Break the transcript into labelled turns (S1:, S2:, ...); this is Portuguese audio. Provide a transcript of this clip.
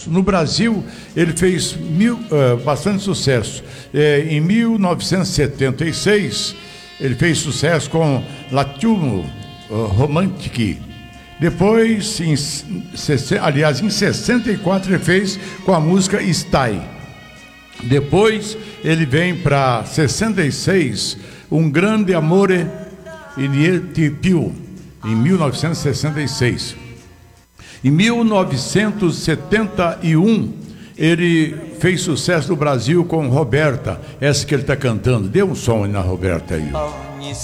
S1: sucesso. No Brasil, ele fez bastante sucesso. Em 1976, ele fez sucesso com Latino Romantic. Depois, em 64, ele fez com a música Stay. Depois, ele vem para 66, Um Grande Amore in Più, em 1966. Em 1971, ele fez sucesso no Brasil com Roberta, essa que ele está cantando. Dê um som na Roberta aí.